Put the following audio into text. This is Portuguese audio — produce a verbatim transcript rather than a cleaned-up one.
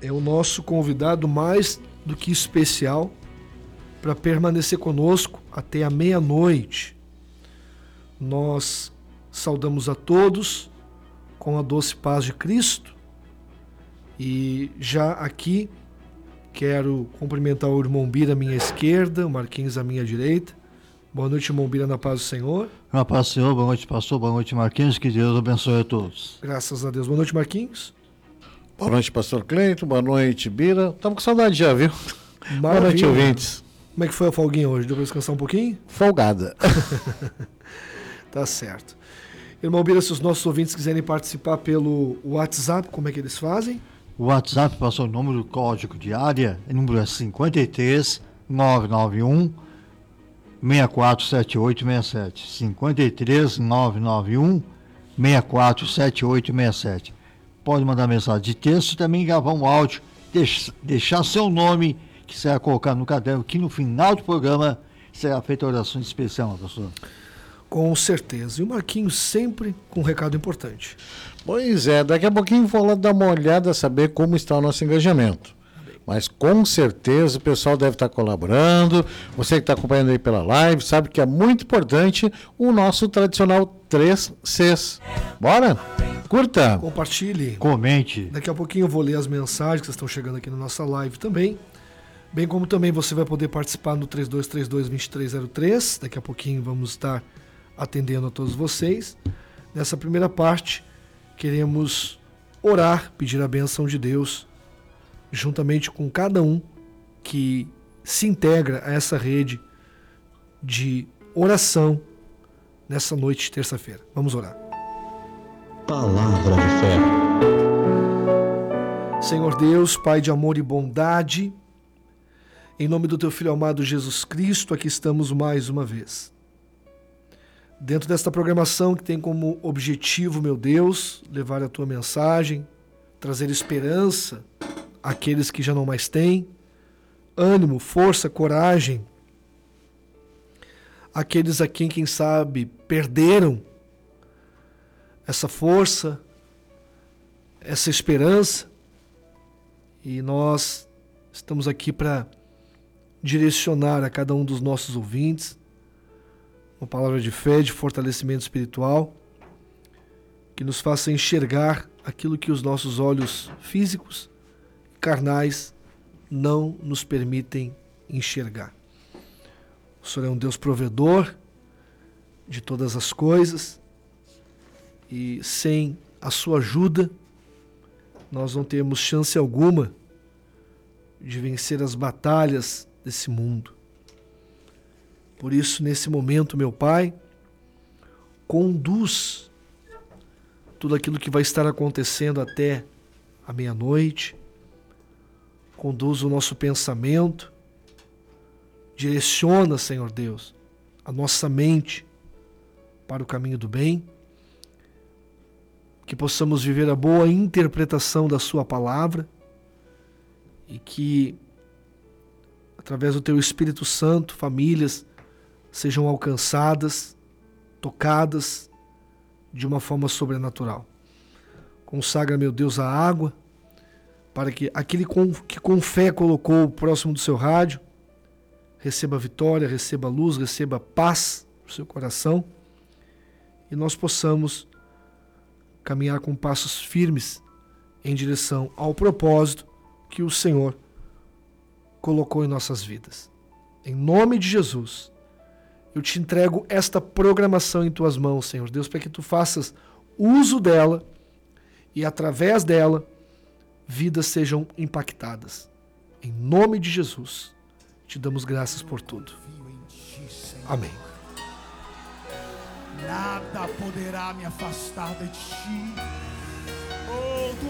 é o nosso convidado mais do que especial para permanecer conosco até a meia-noite. Nós saudamos a todos com a doce paz de Cristo e já aqui quero cumprimentar o irmão Bira à minha esquerda, o Marquinhos à minha direita. Boa noite, irmão Bira, na paz do Senhor. Na paz do Senhor, boa noite, pastor, boa noite, Marquinhos, que Deus abençoe a todos. Graças a Deus. Boa noite, Marquinhos. Boa noite, pastor Cleiton, boa noite, Bira. Estamos com saudade já, viu? Maravilha. Boa noite, ouvintes. Como é que foi a folguinha hoje? Deu para descansar um pouquinho? Folgada. Tá certo. Irmão Bira, se os nossos ouvintes quiserem participar pelo WhatsApp, como é que eles fazem? O WhatsApp passou o número do código de área, o número é cinquenta e três, nove nove um, seis quatro sete oito seis sete. cinquenta e três, nove nove um, seis quatro sete oito seis sete. Pode mandar mensagem de texto e também gravar um áudio, deixar, deixar seu nome, que será colocado no caderno, que no final do programa será feita a oração especial, professor. Com certeza. E o Marquinhos sempre com um recado importante. Pois é, daqui a pouquinho vou lá dar uma olhada, saber como está o nosso engajamento. Mas com certeza o pessoal deve estar colaborando. Você que está acompanhando aí pela live sabe que é muito importante o nosso tradicional três Cs. Bora? Curta. Compartilhe. Comente. Daqui a pouquinho eu vou ler as mensagens que estão chegando aqui na nossa live também. Bem como também você vai poder participar no três dois três dois, dois três zero três. Daqui a pouquinho vamos estar atendendo a todos vocês. Nessa primeira parte, queremos orar, pedir a bênção de Deus, juntamente com cada um que se integra a essa rede de oração nessa noite de terça-feira. Vamos orar. Palavra de fé. Senhor Deus, Pai de amor e bondade, em nome do Teu Filho amado Jesus Cristo, aqui estamos mais uma vez. Dentro desta programação que tem como objetivo, meu Deus, levar a Tua mensagem, trazer esperança àqueles que já não mais têm, ânimo, força, coragem, aqueles a quem, quem sabe, perderam essa força, essa esperança, e nós estamos aqui para direcionar a cada um dos nossos ouvintes uma palavra de fé, de fortalecimento espiritual, que nos faça enxergar aquilo que os nossos olhos físicos e carnais não nos permitem enxergar. O Senhor é um Deus provedor de todas as coisas e sem a sua ajuda nós não temos chance alguma de vencer as batalhas desse mundo. Por isso, nesse momento, meu Pai, conduz tudo aquilo que vai estar acontecendo até a meia-noite, conduz o nosso pensamento, direciona, Senhor Deus, a nossa mente para o caminho do bem, que possamos viver a boa interpretação da Sua palavra e que, através do Teu Espírito Santo, famílias sejam alcançadas, tocadas de uma forma sobrenatural. Consagra, meu Deus, a água, para que aquele que com fé colocou próximo do seu rádio, receba vitória, receba luz, receba paz no seu coração, e nós possamos caminhar com passos firmes em direção ao propósito que o Senhor colocou em nossas vidas. Em nome de Jesus, eu te entrego esta programação em tuas mãos, Senhor Deus, para que tu faças uso dela e através dela vidas sejam impactadas. Em nome de Jesus, te damos graças por tudo. Amém. Nada poderá me afastar de ti. Oh, tua